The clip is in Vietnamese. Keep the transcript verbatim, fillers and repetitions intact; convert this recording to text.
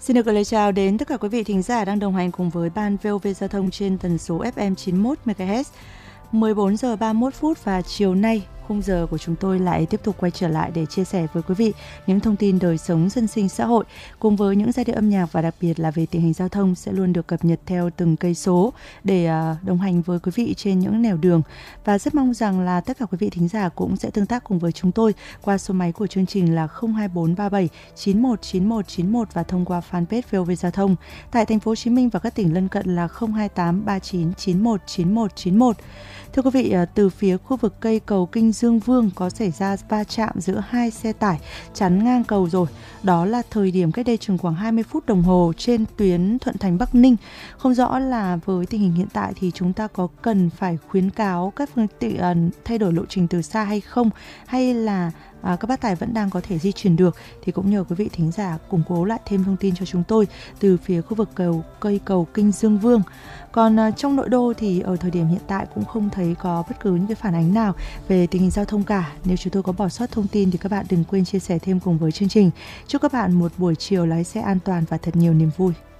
Xin được gửi lời chào đến tất cả quý vị thính giả đang đồng hành cùng với Ban vê o vê Giao thông trên tần số ép em chín mươi mốt mê ga héc. mười bốn giờ ba mươi mốt phút và chiều nay, khung giờ của chúng tôi lại tiếp tục quay trở lại để chia sẻ với quý vị những thông tin đời sống dân sinh xã hội cùng với những giai điệu âm nhạc và đặc biệt là về tình hình giao thông sẽ luôn được cập nhật theo từng cây số để đồng hành với quý vị trên những nẻo đường. Và rất mong rằng là tất cả quý vị thính giả cũng sẽ tương tác cùng với chúng tôi qua số máy của chương trình là không hai bốn ba bảy chín một chín một chín một và thông qua fanpage vê o vê Giao thông. Tại thành phố Hồ Chí Minh và các tỉnh lân cận là không hai tám ba chín chín một chín một chín một. Thưa quý vị, từ phía khu vực cây cầu Kinh Dương Vương có xảy ra va chạm giữa hai xe tải chắn ngang cầu rồi. Đó là thời điểm cách đây chừng khoảng hai mươi phút đồng hồ trên tuyến Thuận Thành Bắc Ninh. Không rõ là với tình hình hiện tại thì chúng ta có cần phải khuyến cáo các phương tiện thay đổi lộ trình từ xa hay không, hay là À, các bác tài vẫn đang có thể di chuyển được, thì cũng nhờ quý vị thính giả củng cố lại thêm thông tin cho chúng tôi từ phía khu vực cầu cây cầu Kinh Dương Vương. Còn à, trong nội đô thì ở thời điểm hiện tại cũng không thấy có bất cứ những cái phản ánh nào về tình hình giao thông cả. Nếu chúng tôi có bỏ sót thông tin thì các bạn đừng quên chia sẻ thêm cùng với chương trình. Chúc các bạn một buổi chiều lái xe an toàn và thật nhiều niềm vui.